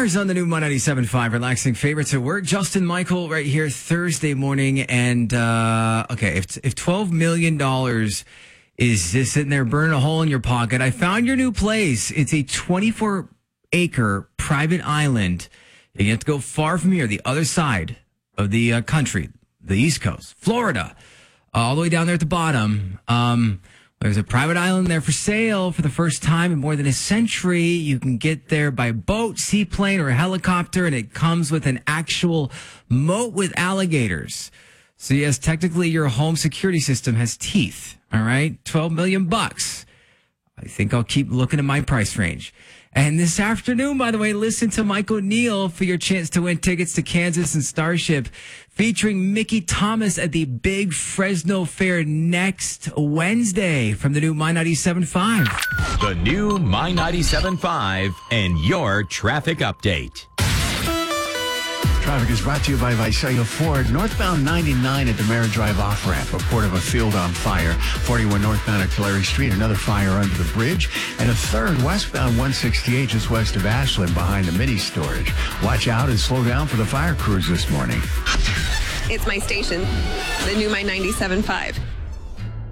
Mars on the new My 97.5, relaxing favorites at work. Justin Michael right here Thursday morning. And, okay, if $12 million is just sitting there burning a hole in your pocket, I found your new place. It's a 24-acre private island. You have to go far from here, the other side of the country, the East Coast, Florida, all the way down there at the bottom. There's a private island there for sale for the first time in more than a century. You can get there by boat, seaplane, or helicopter, and it comes with an actual moat with alligators. So yes, technically your home security system has teeth. All right, $12 million. I think I'll keep looking at my price range. And this afternoon, by the way, listen to Mike O'Neill for your chance to win tickets to Kansas and Starship, featuring Mickey Thomas at the Big Fresno Fair next Wednesday from the new My 97.5. The new My 97.5 and your traffic update. Traffic is brought to you by Visalia Ford. Northbound 99 at the Merritt Drive off-ramp. Report of a field on fire. 41 northbound at Tulare Street. Another fire under the bridge. And a third westbound 168 just west of Ashland behind the mini storage. Watch out and slow down for the fire crews this morning. It's my station, the new My 97.5.